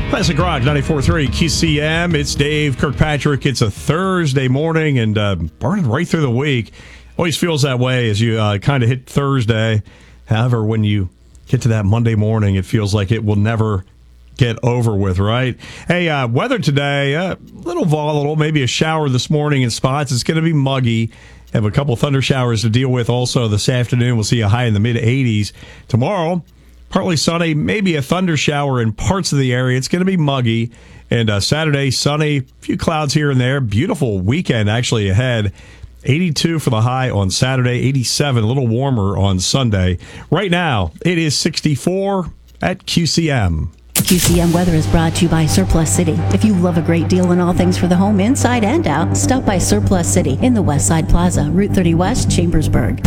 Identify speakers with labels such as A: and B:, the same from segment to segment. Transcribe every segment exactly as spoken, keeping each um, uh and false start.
A: Classic Rock ninety-four point three Q C M. It's Dave Kirkpatrick. It's a Thursday morning and uh, burning right through the week. Always feels that way as you uh, kind of hit Thursday. However, when you get to that Monday morning, it feels like it will never get over with, right? Hey, uh, weather today, a uh, little volatile, maybe a shower this morning in spots. It's going to be muggy. Have a couple thunder showers to deal with also this afternoon. We'll see a high in the mid eighties. Tomorrow, partly sunny, maybe a thunder shower in parts of the area. It's going to be muggy. And uh, Saturday, sunny, a few clouds here and there. Beautiful weekend actually ahead. eighty-two for the high on Saturday, eighty-seven, a little warmer on Sunday. Right now, it is sixty-four at Q C M.
B: Q C M weather is brought to you by Surplus City. If you love a great deal on all things for the home, inside and out, stop by Surplus City in the West Side Plaza, Route thirty West, Chambersburg.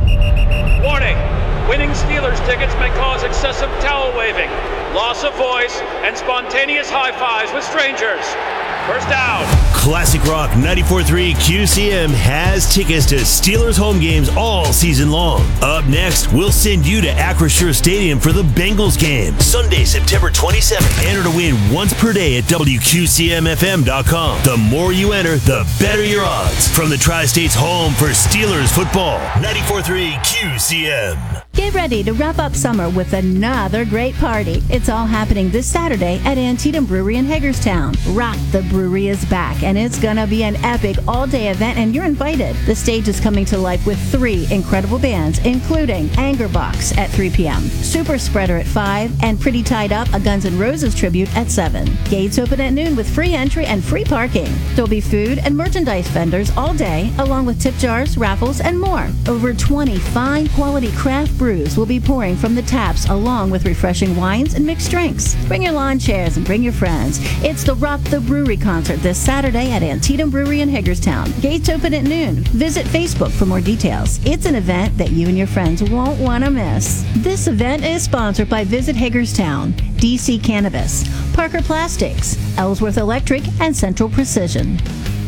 C: Warning! Winning Steelers tickets may cause excessive towel waving, loss of voice, and spontaneous high fives with strangers. First down.
D: Classic Rock ninety-four point three Q C M has tickets to Steelers home games all season long. Up next, we'll send you to Acrisure Stadium for the Bengals game, Sunday, September twenty-seventh. Enter to win once per day at W Q C M F M dot com. The more you enter, the better your odds. From the Tri-State's home for Steelers football, ninety-four point three Q C M.
B: Get ready to wrap up summer with another great party. It's all happening this Saturday at Antietam Brewery in Hagerstown. Rock the Brewery is back, and it's going to be an epic all-day event, and you're invited. The stage is coming to life with three incredible bands, including Angerbox at three p.m., Super Spreader at five, and Pretty Tied Up, a Guns N' Roses tribute at seven. Gates open at noon with free entry and free parking. There'll be food and merchandise vendors all day, along with tip jars, raffles, and more. Over twenty fine quality craft brews will be pouring from the taps, along with refreshing wines and mixed drinks. Bring your lawn chairs and bring your friends. It's the Rock the Brewery concert this Saturday at Antietam Brewery in Hagerstown. Gates open at noon. Visit Facebook for more details. It's an event that you and your friends won't want to miss. This event is sponsored by Visit Hagerstown, D C Cannabis, Parker Plastics, Ellsworth Electric, and Central Precision.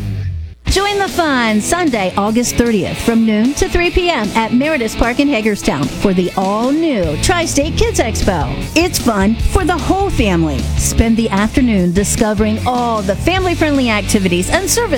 B: Join the fun Sunday, August thirtieth from noon to three p.m. at Meredith Park in Hagerstown for the all-new Tri-State Kids Expo. It's fun for the whole family. Spend the afternoon discovering all the family-friendly activities and services